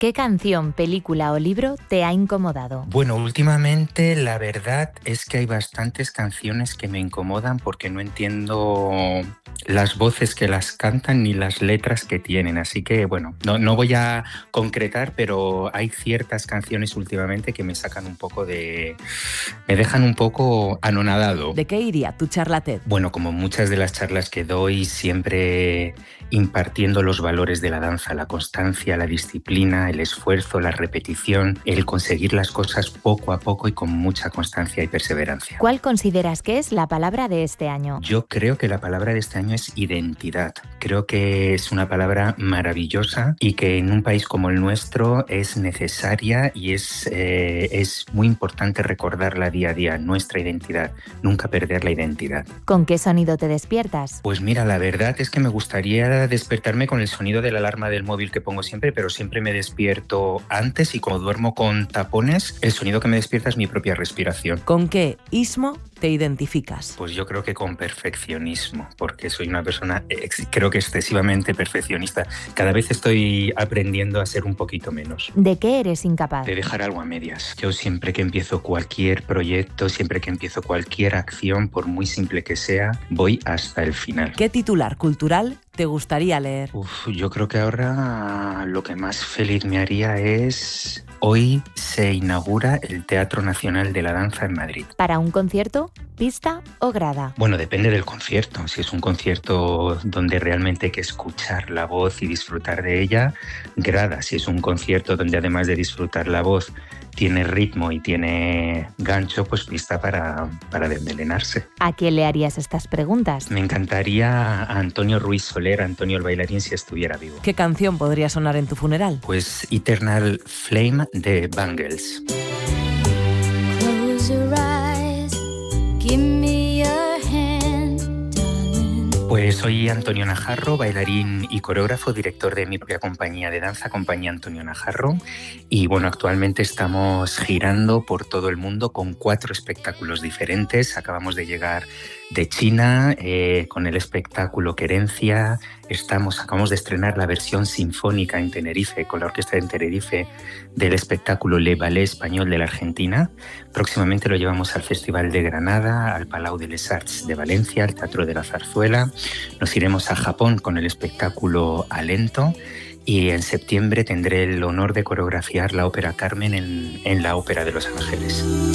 ¿Qué canción, película o libro te ha incomodado? Bueno, últimamente la verdad es que hay bastantes canciones que me incomodan porque no entiendo las voces que las cantan ni las letras que tienen. Así que, bueno, no voy a concretar, pero hay ciertas canciones últimamente que me sacan un poco de... me dejan un poco anonadado. ¿De qué iría tu charla TED? Bueno, como muchas de las charlas que doy, siempre impartiendo los valores de la danza, la constancia, la disciplina, el esfuerzo, la repetición, el conseguir las cosas poco a poco y con mucha constancia y perseverancia. ¿Cuál consideras que es la palabra de este año? Yo creo que la palabra de este año es identidad. Creo que es una palabra maravillosa y que en un país como el nuestro es necesaria y es muy importante recordarla día a día, nuestra identidad, nunca perder la identidad. ¿Con qué sonido te despiertas? Pues mira, la verdad es que me gustaría despertarme con el sonido de la alarma del móvil que pongo siempre, pero siempre me despierto antes y como duermo con tapones, el sonido que me despierta es mi propia respiración. ¿Con qué ismo te identificas? Pues yo creo que con perfeccionismo, porque soy una persona, creo que excesivamente perfeccionista. Cada vez estoy aprendiendo a ser un poquito menos. ¿De qué eres incapaz? De dejar algo a medias. Yo siempre que empiezo cualquier proyecto, siempre que empiezo cualquier acción, por muy simple que sea, voy hasta el final. ¿Qué titular cultural te gustaría leer? Yo creo que ahora lo que más feliz me haría es... Hoy se inaugura el Teatro Nacional de la Danza en Madrid. ¿Para un concierto, pista o grada? Bueno, depende del concierto. Si es un concierto donde realmente hay que escuchar la voz y disfrutar de ella, grada. Si es un concierto donde además de disfrutar la voz tiene ritmo y tiene gancho, pues pista para desmelenarse. ¿A quién le harías estas preguntas? Me encantaría a Antonio Ruiz Soler, Antonio el bailarín, si estuviera vivo. ¿Qué canción podría sonar en tu funeral? Pues Eternal Flame de Bangles. Close your eyes, give me your hand, darling. Pues soy Antonio Najarro, bailarín y coreógrafo, director de mi propia compañía de danza, Compañía Antonio Najarro. Y bueno, actualmente estamos girando por todo el mundo con 4 espectáculos diferentes. Acabamos de llegar de China con el espectáculo Querencia. Acabamos de estrenar la versión sinfónica en Tenerife, con la orquesta de Tenerife, del espectáculo Le Ballet Español de la Argentina. Próximamente lo llevamos al Festival de Granada, al Palau de les Arts de Valencia, al Teatro de la Zarzuela. Nos iremos a Japón con el espectáculo Alento. Y en septiembre tendré el honor de coreografiar la ópera Carmen en la Ópera de Los Ángeles.